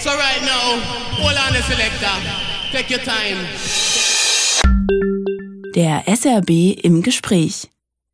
So right now, hold on the selector. Take your time. Der SRB im Gespräch.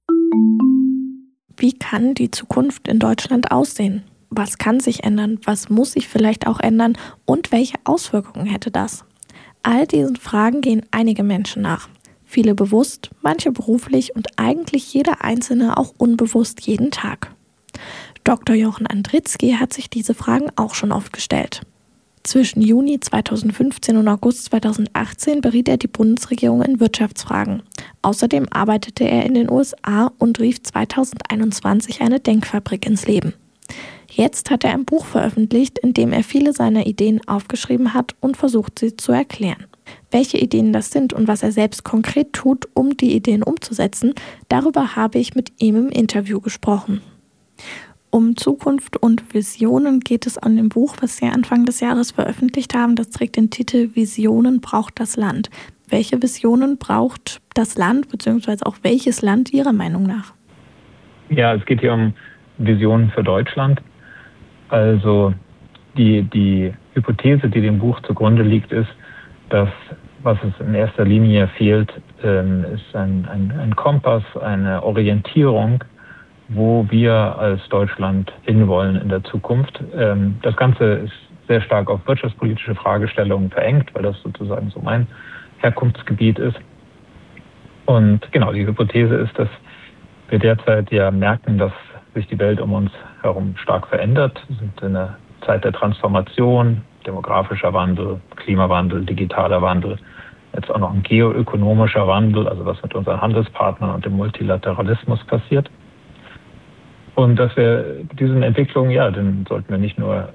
Wie kann die Zukunft in Deutschland aussehen? Was kann sich ändern? Was muss sich vielleicht auch ändern? Und welche Auswirkungen hätte das? All diesen Fragen gehen einige Menschen nach. Viele bewusst, manche beruflich und eigentlich jeder Einzelne auch unbewusst jeden Tag. Dr. Jochen Andritzky hat sich diese Fragen auch schon oft gestellt. Zwischen Juni 2015 und August 2018 beriet er die Bundesregierung in Wirtschaftsfragen. Außerdem arbeitete er in den USA und rief 2021 eine Denkfabrik ins Leben. Jetzt hat er ein Buch veröffentlicht, in dem er viele seiner Ideen aufgeschrieben hat und versucht, sie zu erklären. Welche Ideen das sind und was er selbst konkret tut, um die Ideen umzusetzen, darüber habe ich mit ihm im Interview gesprochen. Um Zukunft und Visionen geht es an dem Buch, was Sie Anfang des Jahres veröffentlicht haben. Das trägt den Titel Visionen braucht das Land. Welche Visionen braucht das Land, beziehungsweise auch welches Land Ihrer Meinung nach? Ja, es geht hier um Visionen für Deutschland. Also die Hypothese, die dem Buch zugrunde liegt, ist, dass was es in erster Linie fehlt, ist ein Kompass, eine Orientierung, wo wir als Deutschland hinwollen in der Zukunft. Das Ganze ist sehr stark auf wirtschaftspolitische Fragestellungen verengt, weil das sozusagen so mein Herkunftsgebiet ist. Und genau, die Hypothese ist, dass wir derzeit ja merken, dass sich die Welt um uns herum stark verändert. Wir sind in einer Zeit der Transformation, demografischer Wandel, Klimawandel, digitaler Wandel, jetzt auch noch ein geoökonomischer Wandel, also was mit unseren Handelspartnern und dem Multilateralismus passiert. Und dass wir diesen Entwicklungen, den sollten wir nicht nur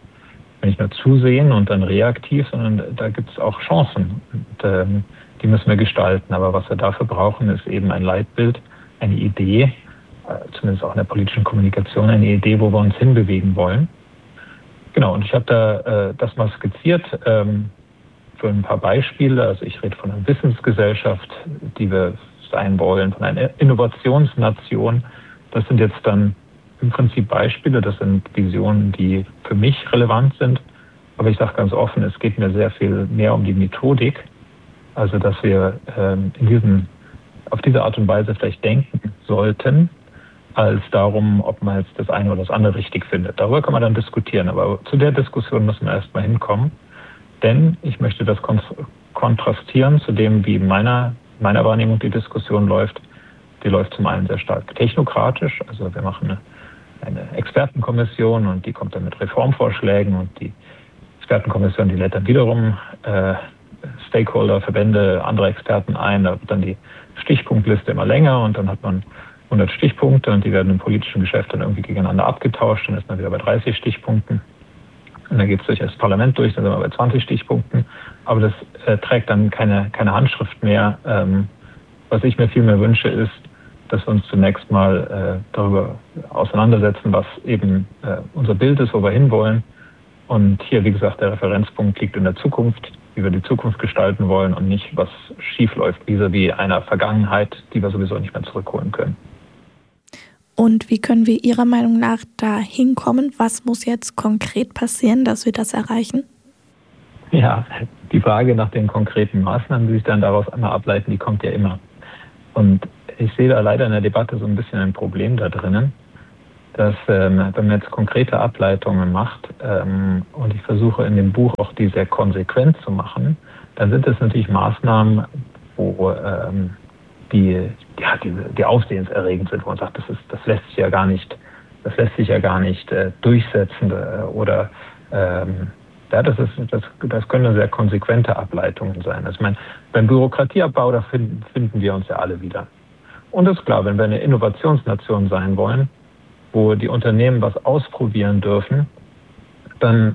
zusehen und dann reaktiv, sondern da gibt es auch Chancen. Und, die müssen wir gestalten. Aber was wir dafür brauchen, ist eben ein Leitbild, eine Idee, zumindest auch in der politischen Kommunikation, eine Idee, wo wir uns hinbewegen wollen. Genau, und ich habe da das mal skizziert für ein paar Beispiele. Also ich rede von einer Wissensgesellschaft, die wir sein wollen, von einer Innovationsnation. Das sind jetzt dann im Prinzip Beispiele, das sind Visionen, die für mich relevant sind. Aber ich sage ganz offen, es geht mir sehr viel mehr um die Methodik. Also dass wir auf diese Art und Weise vielleicht denken sollten, als darum, ob man jetzt das eine oder das andere richtig findet. Darüber kann man dann diskutieren, aber zu der Diskussion müssen wir erstmal hinkommen. Denn ich möchte das kontrastieren zu dem, wie meiner Wahrnehmung die Diskussion läuft. Die läuft zum einen sehr stark technokratisch, also wir machen eine Expertenkommission und die kommt dann mit Reformvorschlägen und die Expertenkommission, die lädt dann wiederum Stakeholder, Verbände, andere Experten ein, da wird dann die Stichpunktliste immer länger und dann hat man 100 Stichpunkte und die werden im politischen Geschäft dann irgendwie gegeneinander abgetauscht, dann ist man wieder bei 30 Stichpunkten und dann geht es durch das Parlament durch, dann sind wir bei 20 Stichpunkten, aber das trägt dann keine Handschrift mehr. Was ich mir viel mehr wünsche, ist, dass wir uns zunächst mal darüber auseinandersetzen, was eben unser Bild ist, wo wir hinwollen. Und hier, wie gesagt, der Referenzpunkt liegt in der Zukunft, wie wir die Zukunft gestalten wollen und nicht, was schief läuft, vis-à-vis einer Vergangenheit, die wir sowieso nicht mehr zurückholen können. Und wie können wir Ihrer Meinung nach da hinkommen? Was muss jetzt konkret passieren, dass wir das erreichen? Ja, die Frage nach den konkreten Maßnahmen, die sich dann daraus einmal ableiten, die kommt ja immer. Und ich sehe da leider in der Debatte so ein bisschen ein Problem da drinnen, dass wenn man jetzt konkrete Ableitungen macht und ich versuche in dem Buch auch die sehr konsequent zu machen, dann sind das natürlich Maßnahmen, wo die aufsehenserregend sind, wo man sagt, das lässt sich ja gar nicht durchsetzen oder das können sehr konsequente Ableitungen sein. Also ich meine, beim Bürokratieabbau, da finden wir uns ja alle wieder. Und das ist klar, wenn wir eine Innovationsnation sein wollen, wo die Unternehmen was ausprobieren dürfen, dann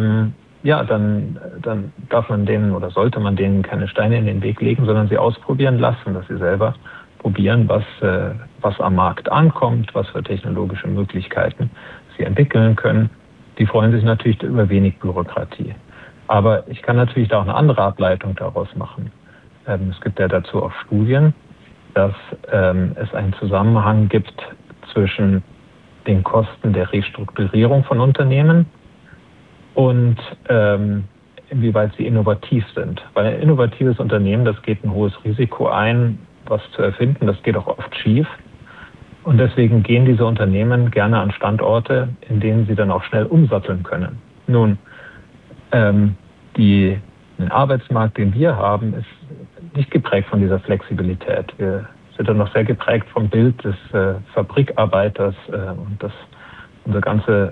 darf man denen oder sollte man denen keine Steine in den Weg legen, sondern sie ausprobieren lassen, dass sie selber probieren, was am Markt ankommt, was für technologische Möglichkeiten sie entwickeln können. Die freuen sich natürlich über wenig Bürokratie. Aber ich kann natürlich da auch eine andere Ableitung daraus machen. Es gibt ja dazu auch Studien, dass es einen Zusammenhang gibt zwischen den Kosten der Restrukturierung von Unternehmen und inwieweit sie innovativ sind. Weil ein innovatives Unternehmen, das geht ein hohes Risiko ein, was zu erfinden, das geht auch oft schief. Und deswegen gehen diese Unternehmen gerne an Standorte, in denen sie dann auch schnell umsatteln können. Nun, den Arbeitsmarkt, den wir haben, ist nicht geprägt von dieser Flexibilität. Wir sind dann noch sehr geprägt vom Bild des Fabrikarbeiters und unser ganze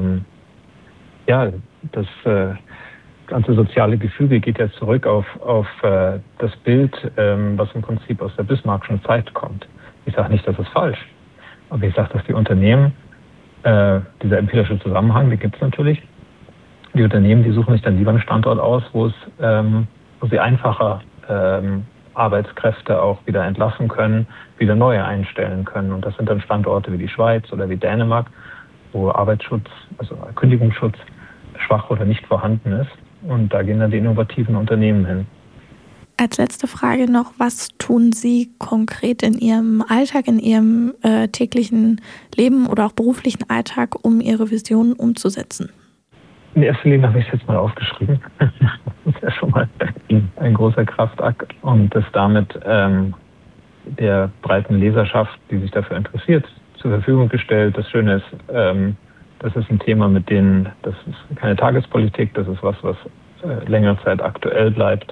das ganze soziale Gefüge geht ja zurück auf das Bild, was im Prinzip aus der Bismarckschen Zeit kommt. Ich sage nicht, das ist falsch, aber ich sage, dass die Unternehmen, dieser empirische Zusammenhang, den gibt es natürlich, die Unternehmen, die suchen sich dann lieber einen Standort aus, wo sie einfacher Arbeitskräfte auch wieder entlassen können, wieder neue einstellen können. Und das sind dann Standorte wie die Schweiz oder wie Dänemark, wo Arbeitsschutz, also Kündigungsschutz, schwach oder nicht vorhanden ist. Und da gehen dann die innovativen Unternehmen hin. Als letzte Frage noch, was tun Sie konkret in Ihrem Alltag, in Ihrem täglichen Leben oder auch beruflichen Alltag, um Ihre Visionen umzusetzen? In erster Linie habe ich es jetzt mal aufgeschrieben. Das ist ja schon mal ein großer Kraftakt. Und das damit der breiten Leserschaft, die sich dafür interessiert, zur Verfügung gestellt. Das Schöne ist, das ist ein Thema, das ist keine Tagespolitik, das ist was längere Zeit aktuell bleibt.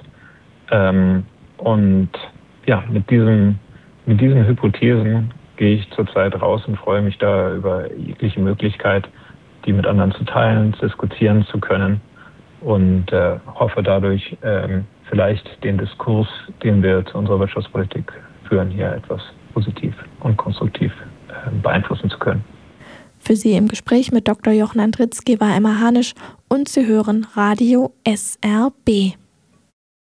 Und ja, mit diesen Hypothesen gehe ich zurzeit raus und freue mich da über jegliche Möglichkeit, die mit anderen zu teilen, diskutieren zu können und hoffe dadurch vielleicht den Diskurs, den wir zu unserer Wirtschaftspolitik führen, hier etwas positiv und konstruktiv beeinflussen zu können. Für Sie im Gespräch mit Dr. Jochen Andritzky war Emma Hanisch und Sie hören Radio SRB.